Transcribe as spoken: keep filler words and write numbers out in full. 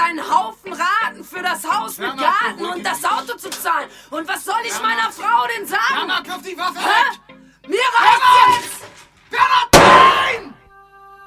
einen Haufen Raten für das Haus mit Garten und das Auto zu zahlen. Und was soll ich meiner Frau denn sagen? Mama, kauf die Waffe Hä? weg! Mira!